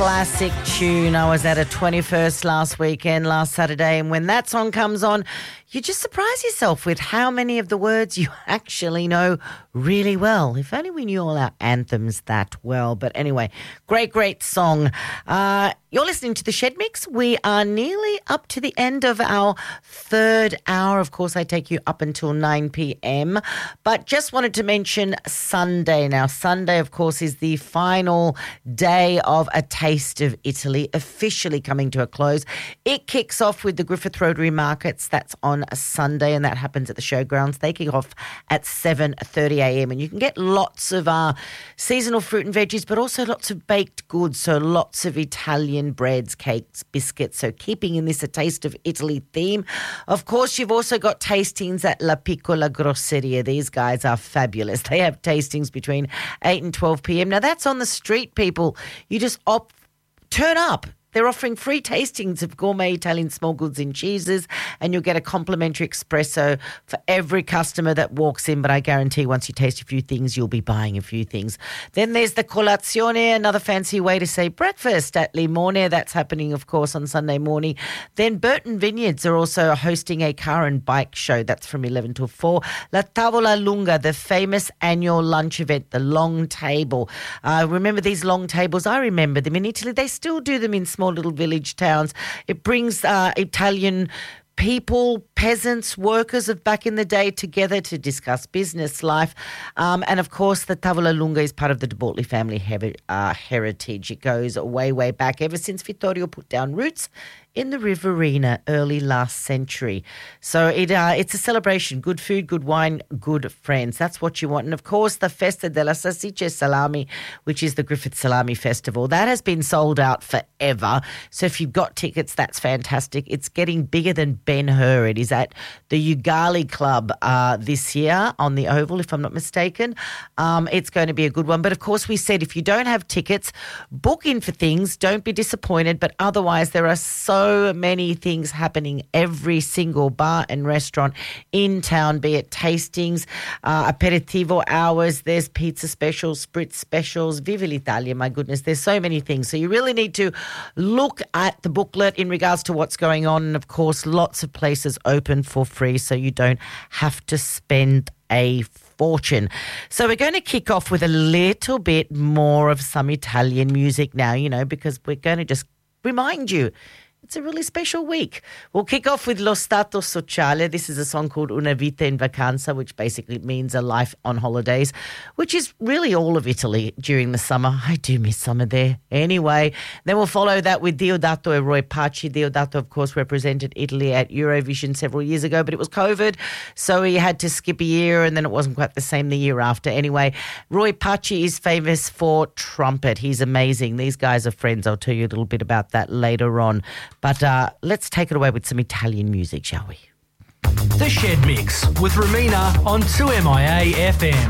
Classic tune. I was at a 21st last Saturday, and when that song comes on, you just surprise yourself with how many of the words you actually know really well. If only we knew all our anthems that well. But anyway, great song. You're listening to The Shed Mix. We are nearly up to the end of our third hour. Of course, I take you up until 9 p.m. But just wanted to mention Sunday. Now, Sunday, of course, is the final day of A Taste of Italy, officially coming to a close. It kicks off with the Griffith Rotary Markets. That's on a Sunday, and that happens at the showgrounds. They kick off at 7:30 a.m. and you can get lots of seasonal fruit and veggies, but also lots of baked goods, so lots of Italian breads, cakes, biscuits, so keeping in this A Taste of Italy theme. Of course, you've also got tastings at La Piccola Grosseria. These guys are fabulous. They have tastings between 8 and 12 p.m. Now, that's on the street, people. You just turn up. They're offering free tastings of gourmet Italian small goods and cheeses, and you'll get a complimentary espresso for every customer that walks in. But I guarantee once you taste a few things, you'll be buying a few things. Then there's the colazione, another fancy way to say breakfast at Limone. That's happening, of course, on Sunday morning. Then Burton Vineyards are also hosting a car and bike show. That's from 11 till 4. La Tavola Lunga, the famous annual lunch event, the long table. Remember these long tables? I remember them in Italy. They still do them in small little village towns. It brings Italian people, peasants, workers of back in the day together to discuss business life. And, of course, the Tavola Lunga is part of the De Bortoli family heritage. It goes way back, ever since Vittorio put down roots in the Riverina early last century. So it's a celebration. Good food, good wine, good friends. That's what you want. And, of course, the Festa della Salsiccia e Salami, which is the Griffith Salami Festival, that has been sold out forever. So if you've got tickets, that's fantastic. It's getting bigger than Ben-Hur. It is at the Ugali Club this year on the Oval, if I'm not mistaken. It's going to be a good one. But, of course, we said if you don't have tickets, book in for things. Don't be disappointed. But otherwise, there are so many things happening every single bar and restaurant in town, be it tastings, aperitivo hours, there's pizza specials, spritz specials, Viva l'Italia, my goodness, there's so many things. So you really need to look at the booklet in regards to what's going on. And, of course, lots of places open for free, so you don't have to spend a fortune. So we're going to kick off with a little bit more of some Italian music now, because we're going to just remind you it's a really special week. We'll kick off with Lo Stato Sociale. This is a song called Una Vita in Vacanza, which basically means a life on holidays, which is really all of Italy during the summer. I do miss summer there. Anyway, then we'll follow that with Deodato and Roy Paci. Deodato, of course, represented Italy at Eurovision several years ago, but it was COVID, so he had to skip a year, and then it wasn't quite the same the year after. Anyway, Roy Paci is famous for trumpet. He's amazing. These guys are friends. I'll tell you a little bit about that later on. But let's take it away with some Italian music, shall we? The Shed Mix with Romina on 2MIA FM.